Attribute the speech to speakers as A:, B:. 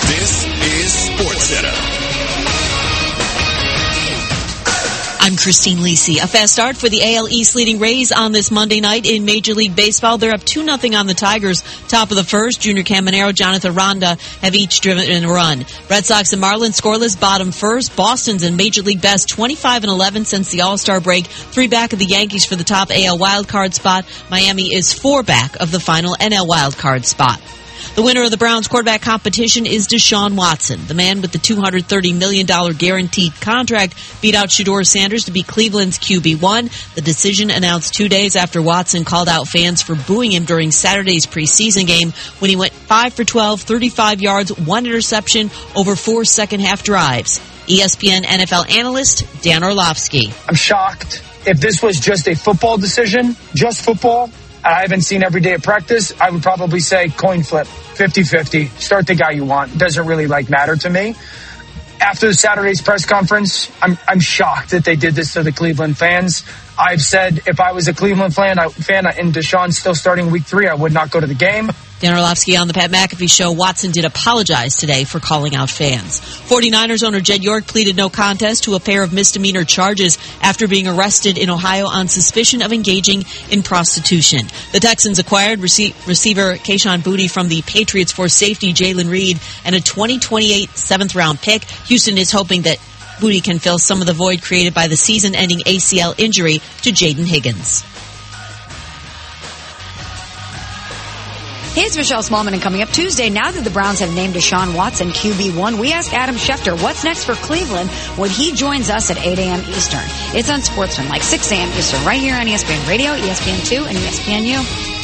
A: This is SportsCenter.
B: I'm Christine Lisi. A fast start for the AL East leading Rays on this Monday night in Major League Baseball. They're up 2-0 on the Tigers. Top of the first, Junior Caminero, Jonathan Ronda have each driven in a run. Red Sox and Marlins scoreless, bottom first. Boston's in Major League best, 25-11 since the All-Star break. 3 back of the Yankees for the top AL wildcard spot. Miami is 4 back of the final NL wildcard spot. The winner of the Browns quarterback competition is Deshaun Watson. The man with the $230 million guaranteed contract beat out Shedeur Sanders to be Cleveland's QB1. The decision announced 2 days after Watson called out fans for booing him during Saturday's preseason game when he went 5 for 12, 35 yards, 1 interception over 4 second-half drives. ESPN NFL analyst Dan Orlovsky.
C: I'm shocked. If this was just a football decision, just football, I haven't seen every day of practice, I would probably say coin flip, 50-50. Start the guy you want. Doesn't really matter to me. After Saturday's press conference, I'm shocked that they did this to the Cleveland fans. I've said if I was a Cleveland fan and Deshaun's still starting week 3, I would not go to the game.
B: Dan Orlovsky on the Pat McAfee Show. Watson did apologize today for calling out fans. 49ers owner Jed York pleaded no contest to a pair of misdemeanor charges after being arrested in Ohio on suspicion of engaging in prostitution. The Texans acquired receiver Kayshon Boutte from the Patriots for safety Jalen Reed and a 2028 7th-round pick. Houston is hoping that Boutte can fill some of the void created by the season-ending ACL injury to Jaden Higgins.
D: Hey, it's Michelle Smallman, and coming up Tuesday, now that the Browns have named Deshaun Watson QB1, we ask Adam Schefter what's next for Cleveland when he joins us at 8 a.m. Eastern. It's on Sportsman, like 6 a.m. Eastern, right here on ESPN Radio, ESPN2, and ESPNU.